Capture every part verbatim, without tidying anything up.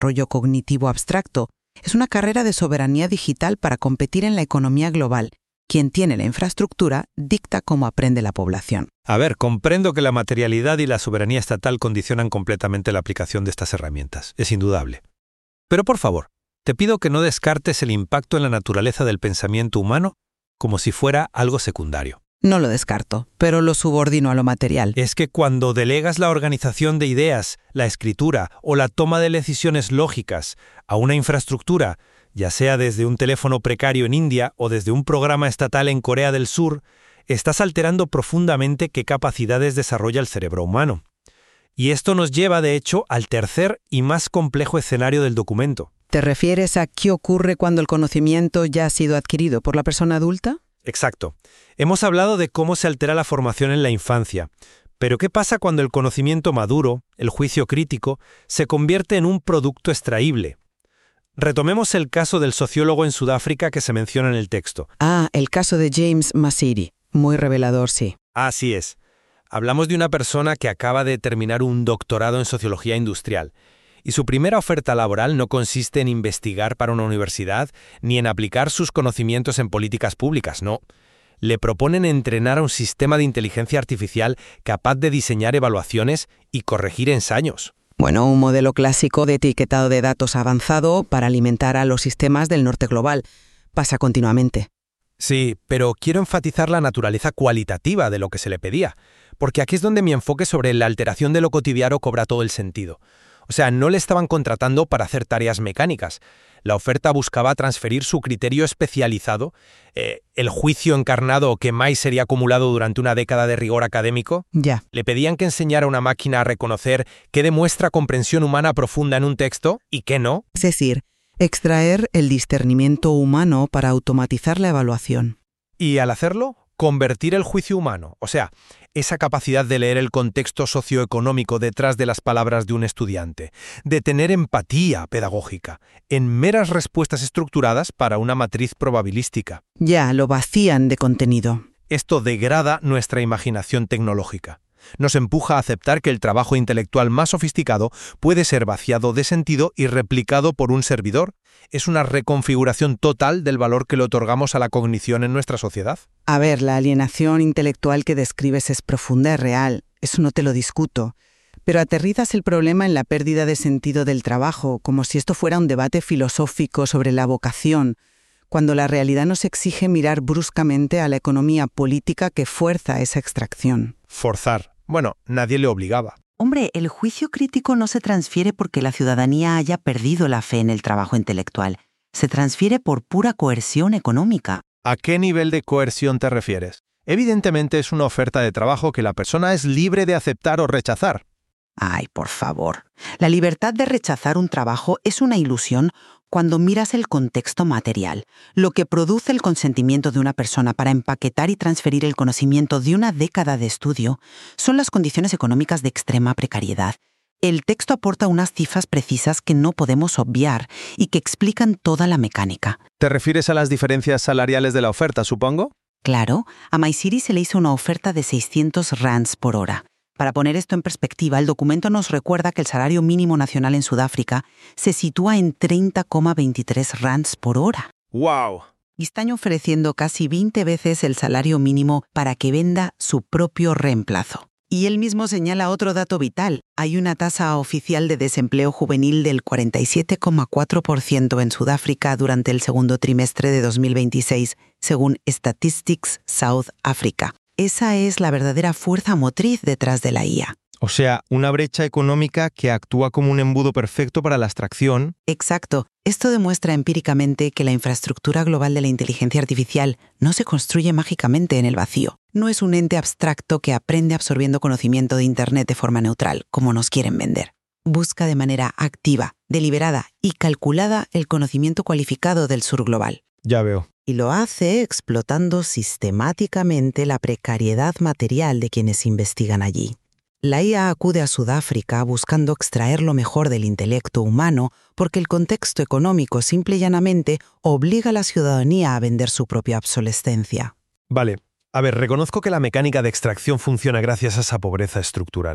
desarrollo cognitivo abstracto. Es una carrera de soberanía digital para competir en la economía global. Quien tiene la infraestructura dicta cómo aprende la población. A ver, comprendo que la materialidad y la soberanía estatal condicionan completamente la aplicación de estas herramientas. Es indudable. Pero por favor, te pido que no descartes el impacto en la naturaleza del pensamiento humano como si fuera algo secundario. No lo descarto, pero lo subordino a lo material. Es que cuando delegas la organización de ideas, la escritura o la toma de decisiones lógicas a una infraestructura, ya sea desde un teléfono precario en India o desde un programa estatal en Corea del Sur, estás alterando profundamente qué capacidades desarrolla el cerebro humano. Y esto nos lleva, de hecho, al tercer y más complejo escenario del documento. ¿Te refieres a qué ocurre cuando el conocimiento ya ha sido adquirido por la persona adulta? Exacto. Hemos hablado de cómo se altera la formación en la infancia. Pero ¿qué pasa cuando el conocimiento maduro, el juicio crítico, se convierte en un producto extraíble? Retomemos el caso del sociólogo en Sudáfrica que se menciona en el texto. Ah, el caso de James Masiri. Muy revelador, sí. Así es. Hablamos de una persona que acaba de terminar un doctorado en sociología industrial. Y su primera oferta laboral no consiste en investigar para una universidad ni en aplicar sus conocimientos en políticas públicas, no. Le proponen entrenar a un sistema de inteligencia artificial capaz de diseñar evaluaciones y corregir ensayos. Bueno, un modelo clásico de etiquetado de datos avanzado para alimentar a los sistemas del norte global. Pasa continuamente. Sí, pero quiero enfatizar la naturaleza cualitativa de lo que se le pedía, porque aquí es donde mi enfoque sobre la alteración de lo cotidiano cobra todo el sentido. O sea, no le estaban contratando para hacer tareas mecánicas. La oferta buscaba transferir su criterio especializado, eh, el juicio encarnado que más sería acumulado durante una década de rigor académico. Ya. Le pedían que enseñara a una máquina a reconocer qué demuestra comprensión humana profunda en un texto y qué no. Es decir, extraer el discernimiento humano para automatizar la evaluación. Y al hacerlo, convertir el juicio humano, o sea, esa capacidad de leer el contexto socioeconómico detrás de las palabras de un estudiante, de tener empatía pedagógica, en meras respuestas estructuradas para una matriz probabilística. Ya, lo vacían de contenido. Esto degrada nuestra imaginación tecnológica. Nos empuja a aceptar que el trabajo intelectual más sofisticado puede ser vaciado de sentido y replicado por un servidor. Es una reconfiguración total del valor que le otorgamos a la cognición en nuestra sociedad. A ver, la alienación intelectual que describes es profunda y real. Eso no te lo discuto. Pero aterrizas el problema en la pérdida de sentido del trabajo, como si esto fuera un debate filosófico sobre la vocación, cuando la realidad nos exige mirar bruscamente a la economía política que fuerza esa extracción. Forzar. Bueno, nadie le obligaba. Hombre, el juicio crítico no se transfiere porque la ciudadanía haya perdido la fe en el trabajo intelectual. Se transfiere por pura coerción económica. ¿A qué nivel de coerción te refieres? Evidentemente es una oferta de trabajo que la persona es libre de aceptar o rechazar. Ay, por favor. La libertad de rechazar un trabajo es una ilusión cuando miras el contexto material, lo que produce el consentimiento de una persona para empaquetar y transferir el conocimiento de una década de estudio, son las condiciones económicas de extrema precariedad. El texto aporta unas cifras precisas que no podemos obviar y que explican toda la mecánica. ¿Te refieres a las diferencias salariales de la oferta, supongo? Claro, a Maisiri se le hizo una oferta de seiscientos rands por hora. Para poner esto en perspectiva, el documento nos recuerda que el salario mínimo nacional en Sudáfrica se sitúa en treinta coma veintitrés rands por hora. ¡Wow! Y están ofreciendo casi veinte veces el salario mínimo para que venda su propio reemplazo. Y él mismo señala otro dato vital. Hay una tasa oficial de desempleo juvenil del cuarenta y siete coma cuatro por ciento en Sudáfrica durante el segundo trimestre de dos mil veintiséis, según Statistics South Africa. Esa es la verdadera fuerza motriz detrás de la I A. O sea, una brecha económica que actúa como un embudo perfecto para la abstracción. Exacto. Esto demuestra empíricamente que la infraestructura global de la inteligencia artificial no se construye mágicamente en el vacío. No es un ente abstracto que aprende absorbiendo conocimiento de Internet de forma neutral, como nos quieren vender. Busca de manera activa, deliberada y calculada el conocimiento cualificado del sur global. Ya veo. Y lo hace explotando sistemáticamente la precariedad material de quienes investigan allí. La I A acude a Sudáfrica buscando extraer lo mejor del intelecto humano porque el contexto económico simple y llanamente obliga a la ciudadanía a vender su propia obsolescencia. Vale. A ver, reconozco que la mecánica de extracción funciona gracias a esa pobreza estructural.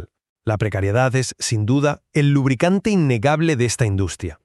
La precariedad es, sin duda, el lubricante innegable de esta industria.